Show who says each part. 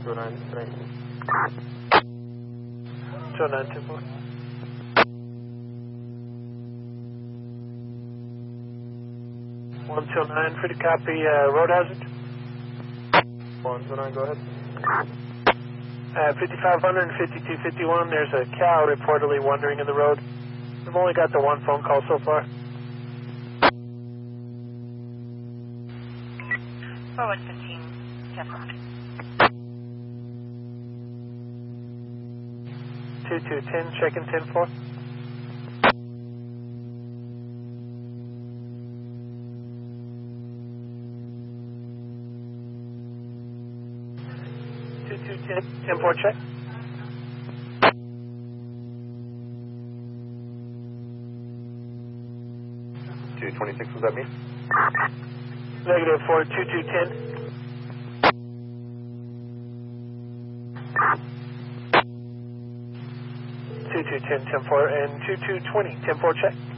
Speaker 1: 209,
Speaker 2: 209, 129, free to copy, road hazard.
Speaker 1: 129, go ahead.
Speaker 2: 5500 and 5251, there's a cow reportedly wandering in the road. We've only got the one phone call so far.
Speaker 3: 4115, 10-4.
Speaker 2: 2210, check-in 10-4. Ten-4 check.
Speaker 1: $226, was that me?
Speaker 2: Negative 42210. 2210, 10-4, and 2220, 10-4 check.